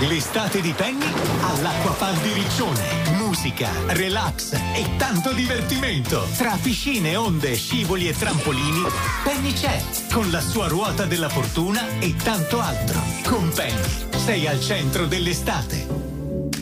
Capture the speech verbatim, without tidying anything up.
L'estate di Penny all'Acquapal di Riccione. Musica, relax e tanto divertimento. Tra piscine, onde, scivoli e trampolini, Penny c'è, con la sua ruota della fortuna e tanto altro. Con Penny sei al centro dell'estate.